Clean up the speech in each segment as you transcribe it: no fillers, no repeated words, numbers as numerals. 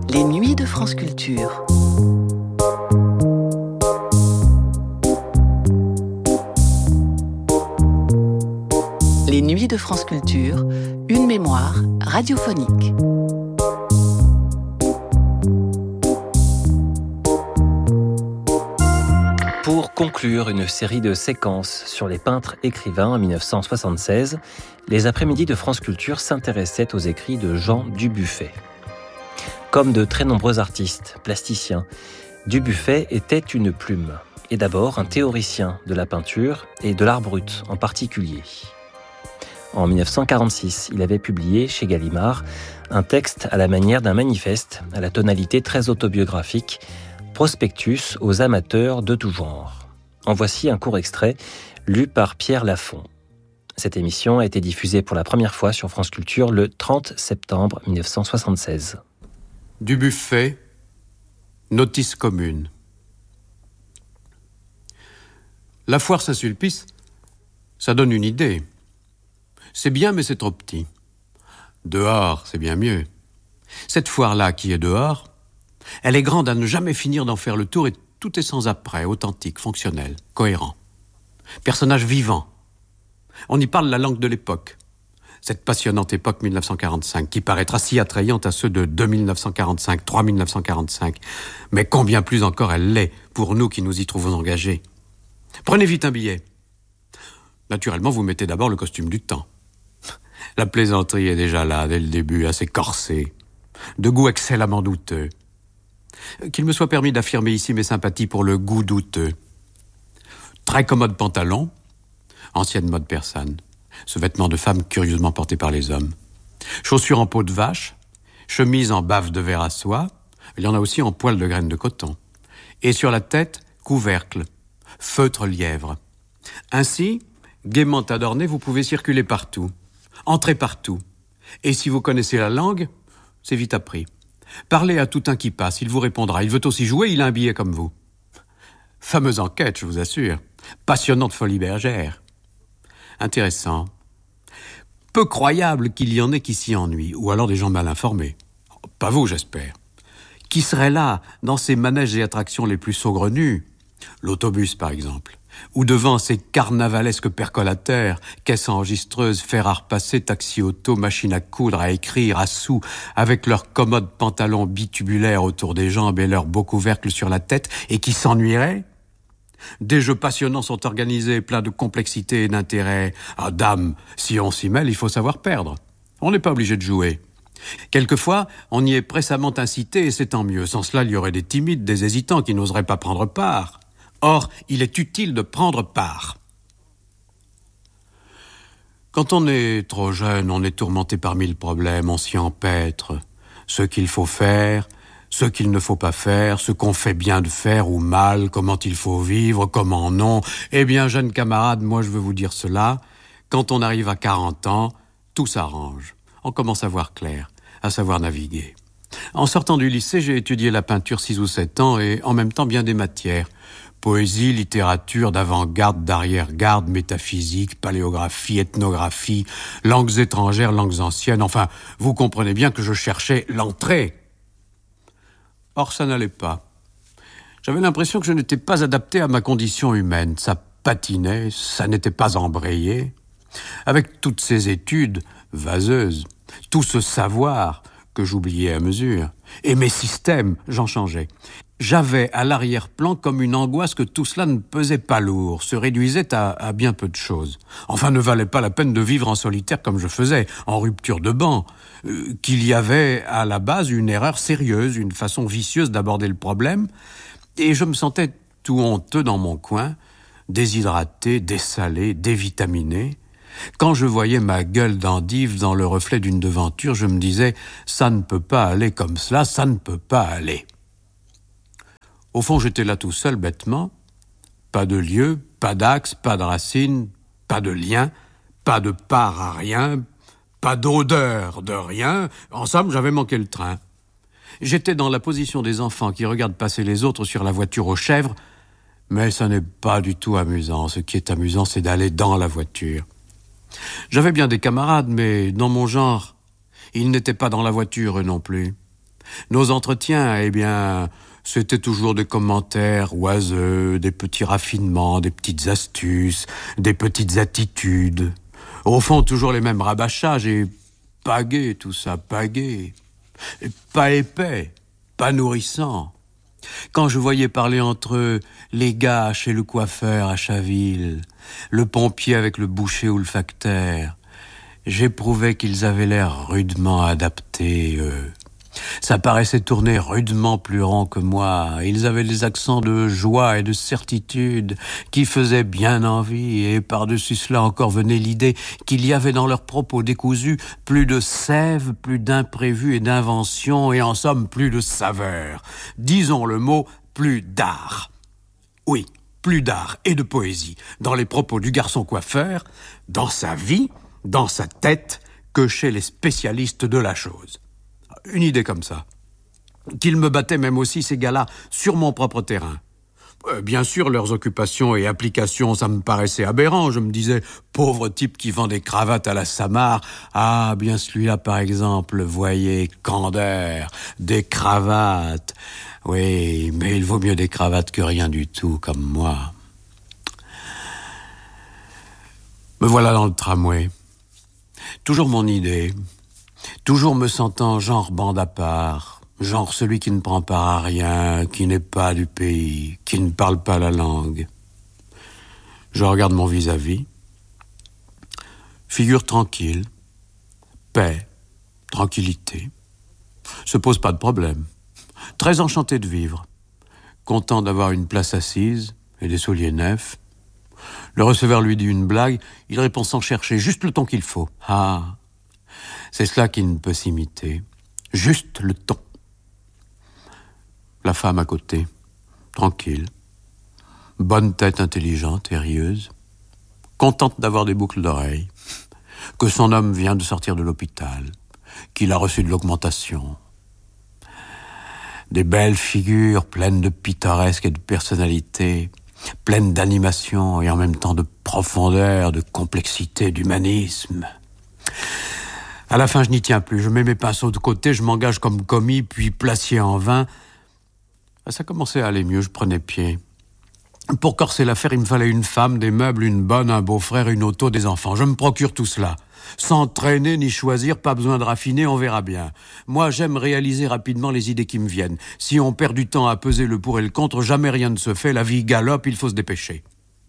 Les nuits de France Culture. Les nuits de France Culture, une mémoire radiophonique. Pour conclure une série de séquences sur les peintres écrivains en 1976, les après-midi de France Culture s'intéressaient aux écrits de Jean Dubuffet. Comme de très nombreux artistes, plasticiens, Dubuffet était une plume, et d'abord un théoricien de la peinture et de l'art brut en particulier. En 1946, il avait publié chez Gallimard un texte à la manière d'un manifeste, à la tonalité très autobiographique, Prospectus aux amateurs de tout genre. En voici un court extrait, lu par Pierre Lafont. Cette émission a été diffusée pour la première fois sur France Culture le 30 septembre 1976. Dubuffet, notice commune. La foire Saint-Sulpice, ça donne une idée. C'est bien, mais c'est trop petit. Dehors, c'est bien mieux. Cette foire-là qui est dehors, elle est grande à ne jamais finir d'en faire le tour et tout est sans après, authentique, fonctionnel, cohérent. Personnage vivant. On y parle la langue de l'époque. Cette passionnante époque 1945, qui paraîtra si attrayante à ceux de 2945, 3945. Mais combien plus encore elle l'est pour nous qui nous y trouvons engagés. Prenez vite un billet. Naturellement, vous mettez d'abord le costume du temps. La plaisanterie est déjà là, dès le début, assez corsée. De goût excellemment douteux. Qu'il me soit permis d'affirmer ici mes sympathies pour le goût douteux. Très commode pantalon, ancienne mode persane. Ce vêtement de femme curieusement porté par les hommes. Chaussures en peau de vache, chemise en bave de verre à soie, il y en a aussi en poil de graines de coton. Et sur la tête, couvercle, feutre lièvre. Ainsi, gaiement adorné, vous pouvez circuler partout, entrer partout. Et si vous connaissez la langue, c'est vite appris. Parlez à tout un qui passe, il vous répondra. Il veut aussi jouer, il a un billet comme vous. Fameuse enquête, je vous assure. Passionnante folie bergère. Intéressant. Peu croyable qu'il y en ait qui s'y ennuient, ou alors des gens mal informés. Pas vous, j'espère. Qui serait là, dans ces manèges et attractions les plus saugrenus? L'autobus, par exemple. Ou devant ces carnavalesques percolateurs, caisses enregistreuses, fer à repasser, taxi-auto, machine à coudre, à écrire, à sous, avec leurs commodes pantalons bitubulaires autour des jambes et leurs beaux couvercles sur la tête, et qui s'ennuieraient? Des jeux passionnants sont organisés, pleins de complexité et d'intérêt. Ah, dame, si on s'y mêle, il faut savoir perdre. On n'est pas obligé de jouer. Quelquefois, on y est pressamment incité et c'est tant mieux. Sans cela, il y aurait des timides, des hésitants qui n'oseraient pas prendre part. Or, il est utile de prendre part. Quand on est trop jeune, on est tourmenté par 1000 problèmes, on s'y empêtre. Ce qu'il faut faire, ce qu'il ne faut pas faire, ce qu'on fait bien de faire ou mal, comment il faut vivre, comment non. Eh bien, jeunes camarades, moi je veux vous dire cela, quand on arrive à 40 ans, tout s'arrange. On commence à voir clair, à savoir naviguer. En sortant du lycée, j'ai étudié la peinture 6 ou 7 ans et en même temps bien des matières. Poésie, littérature, d'avant-garde, d'arrière-garde, métaphysique, paléographie, ethnographie, langues étrangères, langues anciennes. Enfin, vous comprenez bien que je cherchais l'entrée. Or, ça n'allait pas. J'avais l'impression que je n'étais pas adapté à ma condition humaine. Ça patinait, ça n'était pas embrayé. Avec toutes ces études vaseuses, tout ce savoir que j'oubliais à mesure, et mes systèmes, j'en changeais. J'avais à l'arrière-plan comme une angoisse que tout cela ne pesait pas lourd, se réduisait à bien peu de choses. Enfin, ne valait pas la peine de vivre en solitaire comme je faisais, en rupture de banc. Qu'il y avait à la base une erreur sérieuse, une façon vicieuse d'aborder le problème, et je me sentais tout honteux dans mon coin, déshydraté, dessalé, dévitaminé. Quand je voyais ma gueule d'endive dans le reflet d'une devanture, je me disais « ça ne peut pas aller comme cela, ça ne peut pas aller ». Au fond, j'étais là tout seul, bêtement. Pas de lieu, pas d'axe, pas de racine, pas de lien, pas de part à rien, pas d'odeur de rien. En somme, j'avais manqué le train. J'étais dans la position des enfants qui regardent passer les autres sur la voiture aux chèvres, mais ça n'est pas du tout amusant. Ce qui est amusant, c'est d'aller dans la voiture. J'avais bien des camarades, mais dans mon genre, ils n'étaient pas dans la voiture, eux non plus. Nos entretiens, eh bien, c'était toujours des commentaires oiseux, des petits raffinements, des petites astuces, des petites attitudes. Au fond, toujours les mêmes rabâchages et pas gai, tout ça, pas gai. Et pas épais, pas nourrissant. Quand je voyais parler entre eux les gars chez le coiffeur à Chaville, le pompier avec le boucher ou le facteur, j'éprouvais qu'ils avaient l'air rudement adaptés, eux. Ça paraissait tourner rudement plus rond que moi. Ils avaient des accents de joie et de certitude qui faisaient bien envie, et par-dessus cela encore venait l'idée qu'il y avait dans leurs propos décousus plus de sève, plus d'imprévu et d'invention, et en somme plus de saveur. Disons le mot, plus d'art. Oui, plus d'art et de poésie dans les propos du garçon coiffeur, dans sa vie, dans sa tête, que chez les spécialistes de la chose. Une idée comme ça. Qu'ils me battaient même aussi, ces gars-là, sur mon propre terrain. Bien sûr, leurs occupations et applications, ça me paraissait aberrant. Je me disais, pauvre type qui vend des cravates à la Samar. Ah, bien celui-là, par exemple, voyez, Candère, des cravates. Oui, mais il vaut mieux des cravates que rien du tout, comme moi. Me voilà dans le tramway. Toujours mon idée. Toujours me sentant genre bande à part, genre celui qui ne prend part à rien, qui n'est pas du pays, qui ne parle pas la langue. Je regarde mon vis-à-vis. Figure tranquille, paix, tranquillité. Se pose pas de problème. Très enchanté de vivre. Content d'avoir une place assise et des souliers neufs. Le receveur lui dit une blague, il répond sans chercher, juste le ton qu'il faut. Ah, c'est cela qui ne peut s'imiter. Juste le ton. La femme à côté, tranquille. Bonne tête intelligente et rieuse. Contente d'avoir des boucles d'oreilles. Que son homme vient de sortir de l'hôpital. Qu'il a reçu de l'augmentation. Des belles figures pleines de pittoresque et de personnalité. Pleines d'animation et en même temps de profondeur, de complexité, d'humanisme. À la fin, je n'y tiens plus. Je mets mes pinceaux de côté, je m'engage comme commis, puis placier en vin. Ça commençait à aller mieux, je prenais pied. Pour corser l'affaire, il me fallait une femme, des meubles, une bonne, un beau-frère, une auto, des enfants. Je me procure tout cela. Sans traîner ni choisir, pas besoin de raffiner, on verra bien. Moi, j'aime réaliser rapidement les idées qui me viennent. Si on perd du temps à peser le pour et le contre, jamais rien ne se fait, la vie galope, il faut se dépêcher.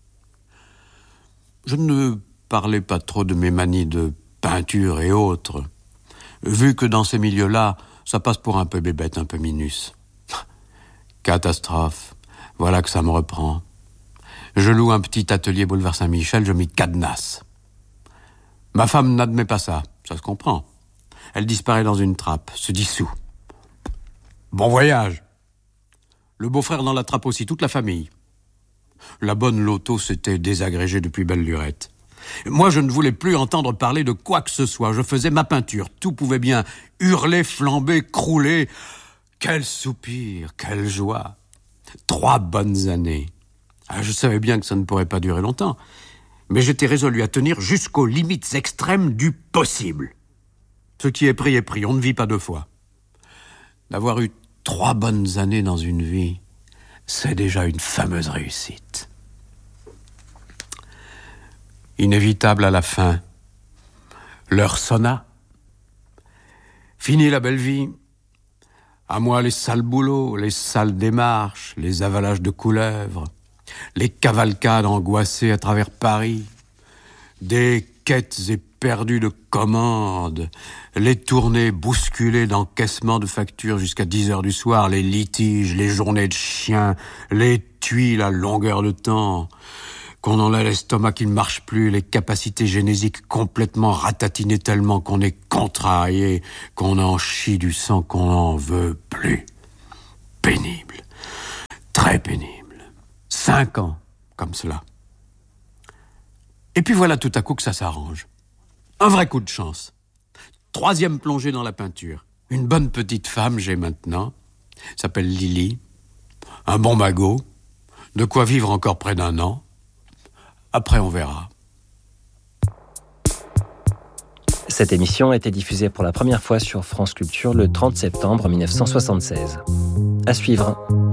Je ne parlais pas trop de mes manies de peinture et autres, vu que dans ces milieux-là, ça passe pour un peu bébête, un peu minus. Catastrophe, voilà que ça me reprend. Je loue un petit atelier boulevard Saint-Michel, je m'y cadenasse. Ma femme n'admet pas ça, ça se comprend. Elle disparaît dans une trappe, se dissout. Bon voyage. Le beau-frère dans la trappe aussi, toute la famille. La bonne loto s'était désagrégée depuis belle lurette. Moi, je ne voulais plus entendre parler de quoi que ce soit. Je faisais ma peinture. Tout pouvait bien hurler, flamber, crouler. Quel soupir, quelle joie. 3 bonnes années. Je savais bien que ça ne pourrait pas durer longtemps. Mais j'étais résolu à tenir jusqu'aux limites extrêmes du possible. Ce qui est pris, on ne vit pas 2 fois. D'avoir eu 3 bonnes années dans une vie, c'est déjà une fameuse réussite. Inévitable à la fin, l'heure sonna. Fini la belle vie. À moi les sales boulots, les sales démarches, les avalages de couleuvres, les cavalcades angoissées à travers Paris, des quêtes éperdues de commandes, les tournées bousculées d'encaissement de factures jusqu'à 10h du soir, les litiges, les journées de chiens, les tuiles à longueur de temps, qu'on en a l'estomac qui ne marche plus, les capacités génésiques complètement ratatinées tellement qu'on est contrarié, qu'on en chie du sang, qu'on n'en veut plus. Pénible. Très pénible. 5 ans, comme cela. Et puis voilà tout à coup que ça s'arrange. Un vrai coup de chance. 3e plongée dans la peinture. Une bonne petite femme, j'ai maintenant. S'appelle Lily. Un bon magot. De quoi vivre encore près d'1 an. Après, on verra. Cette émission a été diffusée pour la première fois sur France Culture le 30 septembre 1976. À suivre.